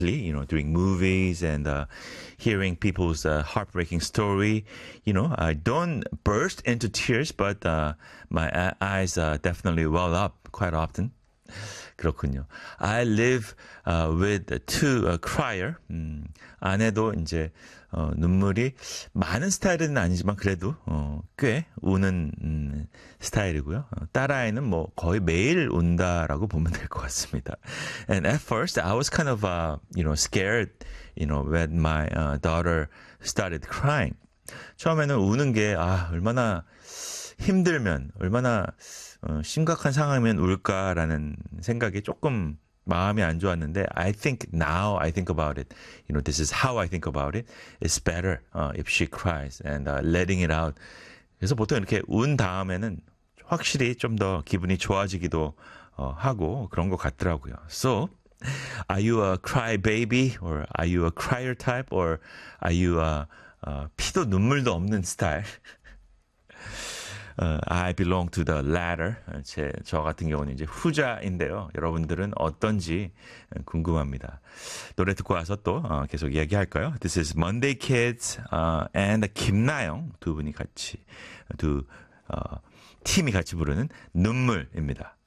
during movies and hearing people's heartbreaking story, I don't burst into tears, but my eyes definitely well up quite often. 그렇군요. I live with two crier. 아내도 이제 눈물이 많은 스타일은 아니지만 그래도 꽤 우는 스타일이고요. 딸아이는 뭐 거의 매일 운다라고 보면 될 것 같습니다. And at first I was kind of scared, when my daughter started crying. 처음에는 우는 게 얼마나 힘들면 얼마나 심각한 상황이면 울까라는 생각이 조금 마음이 안 좋았는데 I think now I think about it. This is how I think about it. It's better if she cries and letting it out. 그래서 보통 이렇게 운 다음에는 확실히 좀 더 기분이 좋아지기도 하고 그런 것 같더라고요. So, are you a cry baby or are you a crier type or are you a 피도 눈물도 없는 스타일? I belong to the latter. 저 같은 경우는 이제 후자인데요. 여러분들은 어떤지 궁금합니다. 노래 듣고 와서 또 계속 이야기할까요? This is Monday Kids and 김나영 두 분이 같이 팀이 같이 부르는 눈물입니다.